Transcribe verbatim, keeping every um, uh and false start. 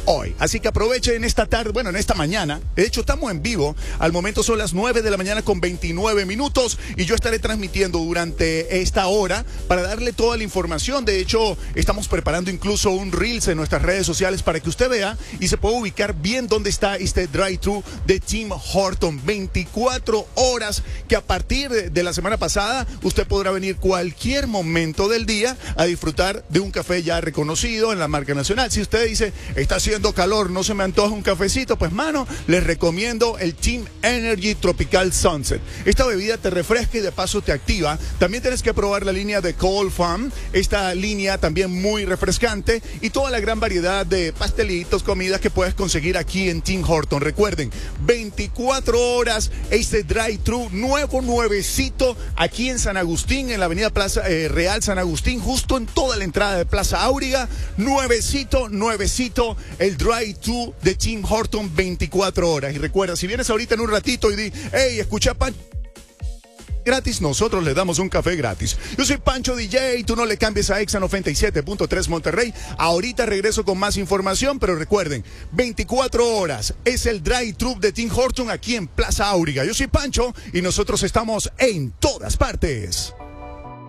hoy. Así que aprovechen esta tarde, bueno, en esta mañana. De hecho, estamos en vivo. Al momento son las nueve de la mañana con veintinueve minutos y yo estaré transmitiendo durante esta hora para darle toda la información. De hecho, estamos preparando incluso un Reels en nuestras redes sociales para que usted vea y se pueda ubicar bien dónde está este drive-thru de Tim Hortons. veinticuatro horas que a partir de la semana pasada usted podrá venir cualquier momento del día a disfrutar de un café ya reconocido en la marca nacional. Si usted dice, está haciendo calor, no se me antoja un cafecito, pues mano, les recomiendo el Team Energy Tropical Sunset. Esta bebida te refresca y de paso te activa. También tienes que probar la línea de Cold Farm, esta línea también muy refrescante y toda la gran variedad de pastelitos, comidas que puedes conseguir aquí en Tim Hortons. Recuerden, veinticuatro horas, este drive-thru nuevo, nuevecito, aquí en San Agustín, en la avenida Plaza eh, Real San Agustín, justo en toda la entrada de Plaza Áuriga, nuevecito, nuevecito, el drive-thru de Tim Hortons, veinticuatro horas. Y recuerda, si vienes ahorita en un ratito y di, hey, escucha Pancho gratis, nosotros le damos un café gratis. Yo soy Pancho D J, tú no le cambies a Exa noventa y siete punto tres Monterrey. Ahorita regreso con más información, pero recuerden, veinticuatro horas es el drive-thru de Tim Hortons aquí en Plaza Áuriga. Yo soy Pancho y nosotros estamos en todas partes.